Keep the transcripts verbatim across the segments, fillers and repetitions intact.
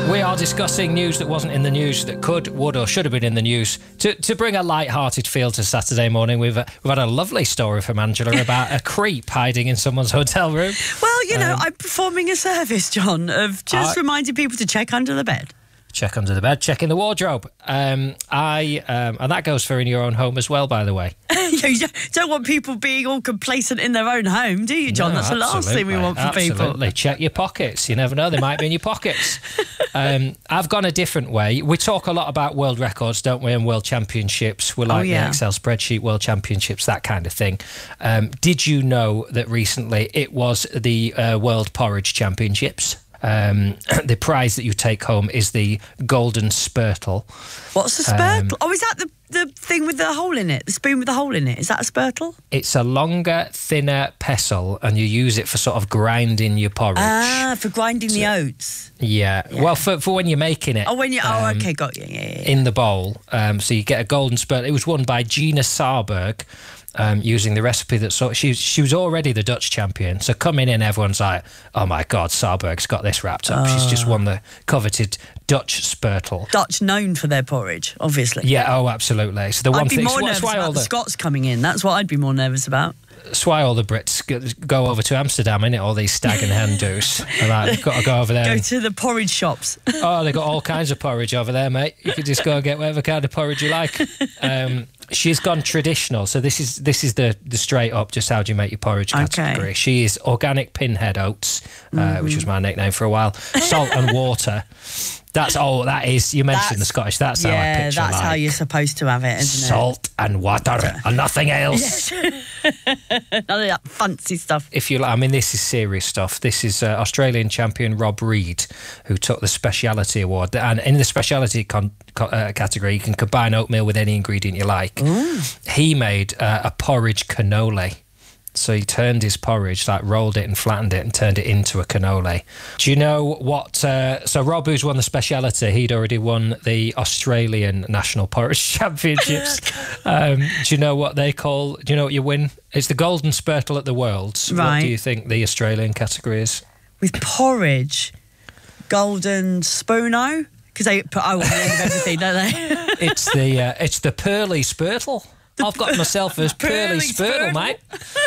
We are discussing news that wasn't in the news that could, would or should have been in the news. To to bring a light-hearted feel to Saturday morning, we've, uh, we've had a lovely story from Angela about a creep hiding in someone's hotel room. Well, you know, Um, I'm performing a service, John, of just I- reminding people to check under the bed. Check under the bed, check in the wardrobe. Um, I um, and that goes for in your own home as well, by the way. You don't want people being all complacent in their own home, do you, John? No, That's the last thing we absolutely, want for absolutely. people. Check your pockets. You never know, they might be in your pockets. Um, I've gone a different way. We talk a lot about world records, don't we, and world championships. We're like Oh, yeah. the Excel spreadsheet, world championships, that kind of thing. Um, did you know that recently it was the uh, World Porridge Championships? Um, the prize that you take home is the Golden Spurtle. What's a spurtle? Um, oh, is that the, the thing with the hole in it? The spoon with the hole in it? Is that a spurtle? It's a longer, thinner pestle, and you use it for sort of grinding your porridge. Ah, for grinding the oats. Yeah. Yeah. Well, for, for when you're making it. Oh, when you... Oh, um, okay, got you. Yeah, yeah, yeah. In the bowl. Um, so you get a golden spurt. It was won by Gina Sarberg. Um, using the recipe that sort she she was already the Dutch champion, so coming in everyone's like, oh my god, Sarberg's got this wrapped up. She's just won the coveted Dutch Spurtle. Dutch known for their porridge, obviously. Yeah, oh absolutely. So the one I'd be thing, more so nervous that's why about all the the Scots coming in. That's what I'd be more nervous about. that's why all the Brits go, go over to Amsterdam, innit? All these stag and hen do's. They're like, you've got to go over there. Go and- to the porridge shops. Oh, they got all kinds of porridge over there, mate. You could just go and get whatever kind of porridge you like. Um, she's gone traditional, so this is this is the the straight up, just how do you make your porridge category. Okay. She is organic pinhead oats, uh, Mm-hmm. which was my nickname for a while. Salt and water. That's all that is. You mentioned That's- the Scottish. That's how I Yeah, picture that's like how you're supposed to have it, isn't salt and water and nothing else. it? None of that fancy stuff. If you like, I mean, this is serious stuff. This is uh, Australian champion Rob Reed, who took the speciality award. And in the speciality con- co- uh, category, you can combine oatmeal with any ingredient you like. He made uh, a porridge cannoli. So he turned his porridge, like rolled it and flattened it and turned it into a cannoli. Do you know what... Uh, so Rob, who's won the speciality, he'd already won the Australian National Porridge Championships. um, do you know what they call... Do you know what you win? It's the Golden Spurtle at the Worlds. What Right. do you think the Australian category is? With porridge, golden spoono, because they put O on the end of everything, don't they? It's the uh, it's the Pearly Spurtle. I've got myself a Pearly Pearly Spurtle, Spurtle. mate.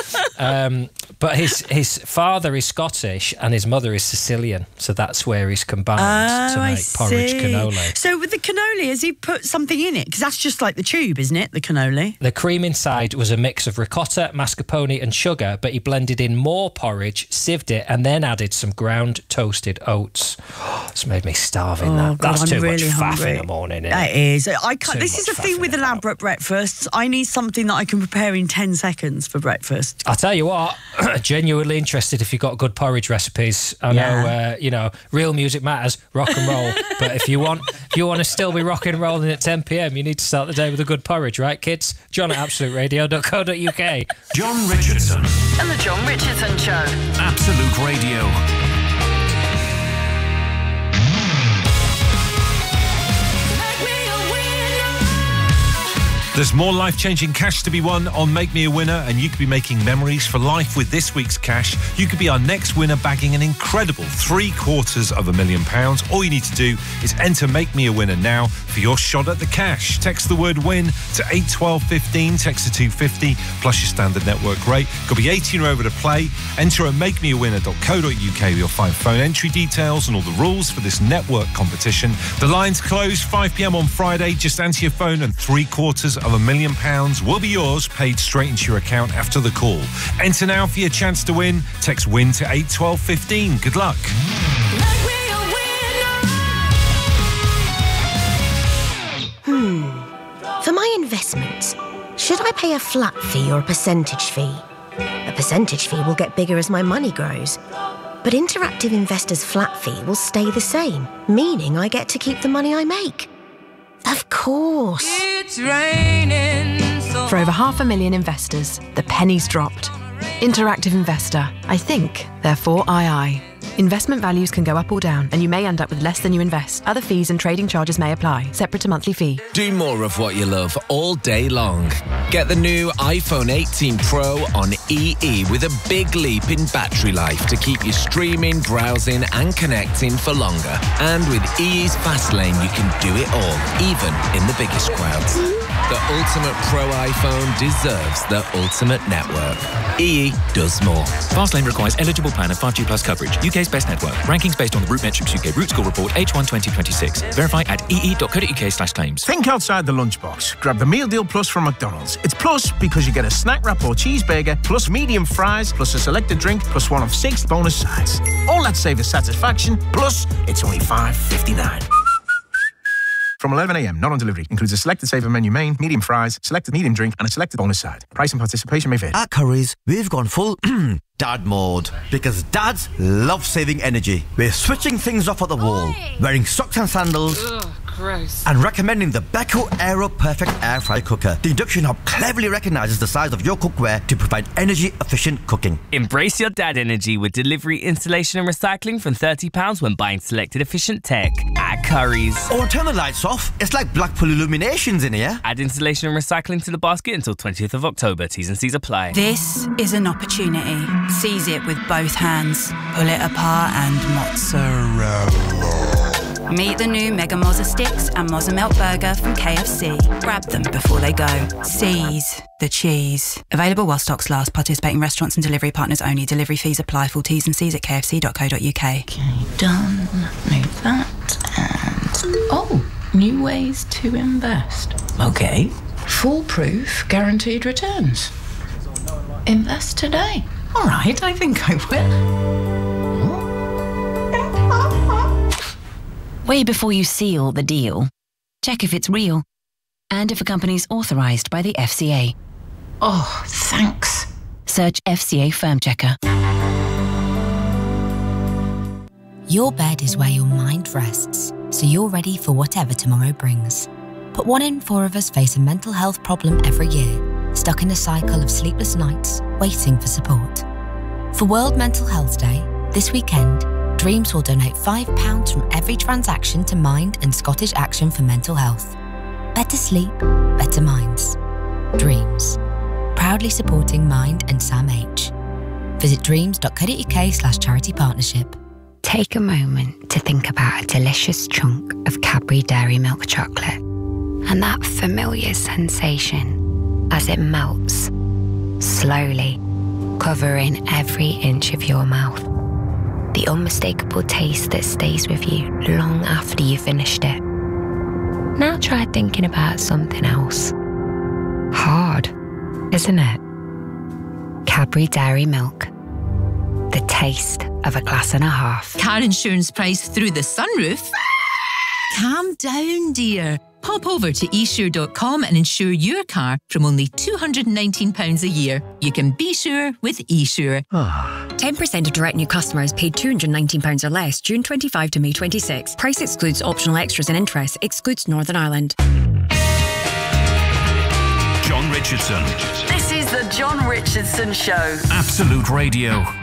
Um, but his his father is Scottish and his mother is Sicilian, so that's where he's combined to Oh, I make porridge see. cannoli. So with the cannoli, has he put something in it? Because that's just like the tube, isn't it? The cannoli. The cream inside was a mix of ricotta, mascarpone and sugar, but he blended in more porridge, sieved it, and then added some ground toasted oats. It's made me starving, Oh, that. God, That's I'm too really much faff hungry. in the morning, isn't That it? is. I can't. Too This is much the thing faffing with about. elaborate breakfasts. I need something that I can prepare in ten seconds for breakfast. I'll tell you what, genuinely interested if you've got good porridge recipes. I know, Yeah. uh, you know, real music matters, rock and roll. But if you want if you want to still be rocking and rolling at ten p m, you need to start the day with a good porridge, right, kids? John at absolute radio dot co dot U K. John Richardson, And the John Richardson Show. Absolute Radio. There's more life-changing cash to be won on Make Me a Winner, and you could be making memories for life with this week's cash. You could be our next winner, bagging an incredible three quarters of a million pounds. All you need to do is enter Make Me a Winner now for your shot at the cash. Text the word WIN to eight twelve fifteen, text to two fifty, plus your standard network rate. Got to be eighteen or over to play. Enter at make me a winner dot co dot U K. You'll find phone entry details and all the rules for this network competition. The lines close five p m on Friday. Just answer your phone and three quarters of a million pounds will be yours, paid straight into your account after the call. Enter now for your chance to win. Text WIN to eight twelve fifteen. Good luck. For my investments, should I pay a flat fee or a percentage fee? A percentage fee will get bigger as my money grows. But Interactive Investor's flat fee will stay the same, meaning I get to keep the money I make. Of course. It's raining. For over half a million investors, the penny's dropped. Interactive Investor. I think, therefore I I. Investment values can go up or down, and you may end up with less than you invest. Other fees and trading charges may apply, separate to monthly fee. Do more of what you love all day long. Get the new iPhone eighteen Pro on E E with a big leap in battery life to keep you streaming, browsing and connecting for longer. And with E E's Fast Lane, you can do it all, even in the biggest crowds. The ultimate Pro iPhone deserves the ultimate network. E E does more. Fastlane requires eligible plan of five G plus coverage. U K's best network. Rankings based on the RootMetrics U K Root Score Report H one twenty twenty-six. Verify at ee.co.uk slash claims. Think outside the lunchbox. Grab the Meal Deal Plus from McDonald's. It's plus because you get a snack wrap or cheeseburger, plus medium fries, plus a selected drink, plus one of six bonus sides. All that savor satisfaction, plus it's only five fifty-nine. From eleven a m, not on delivery. Includes a selected saver menu main, medium fries, selected medium drink, and a selected bonus side. Price and participation may vary. At Currys, we've gone full dad mode. Because dads love saving energy. We're switching things off at the wall. Oi. Wearing socks and sandals. Ugh, gross. And recommending the Beko Aero Perfect Air Fry Cooker. The induction hob cleverly recognises the size of your cookware to provide energy-efficient cooking. Embrace your dad energy with delivery, installation and recycling from thirty pounds when buying selected efficient tech at Currys. Or turn the lights off. It's like Blackpool Illuminations in here. Add installation and recycling to the basket until twentieth of October. T's and C's apply. This is an opportunity. Seize it with both hands. Pull it apart and mozzarella. Meet the new Mega Mozza Sticks and Mozza Melt Burger from K F C. Grab them before they go. Seize the cheese. Available while stocks last. Participating restaurants and delivery partners only. Delivery fees apply. Full T's and C's at k f c dot co dot u k. Okay, done. Move that and... Oh, new ways to invest. Okay. Foolproof guaranteed returns. Invest today. All right, I think I will. Way before you seal the deal, check if it's real and if a company's authorised by the F C A. Oh, thanks. Search F C A Firm Checker. Your bed is where your mind rests, so you're ready for whatever tomorrow brings. But one in four of us face a mental health problem every year, stuck in a cycle of sleepless nights, waiting for support. For World Mental Health Day, this weekend, Dreams will donate five pounds from every transaction to Mind and Scottish Action for Mental Health. Better sleep, better minds. Dreams. Proudly supporting Mind and Sam H. Visit dreams dot co dot u k slash charity partnership. Take a moment to think about a delicious chunk of Cadbury Dairy Milk chocolate and that familiar sensation as it melts, slowly, covering every inch of your mouth. The unmistakable taste that stays with you long after you've finished it. Now try thinking about something else. Hard, isn't it? Cadbury Dairy Milk. The taste of a glass and a half. Car insurance price through the sunroof? Calm down, dear. Pop over to e sure dot com and insure your car from only two hundred and nineteen pounds a year. You can be sure with eSure. ten percent of direct new customers paid two hundred and nineteen pounds or less June twenty-fifth to May twenty-sixth. Price excludes optional extras and interest. Excludes Northern Ireland. John Richardson. This is the John Richardson Show. Absolute Radio.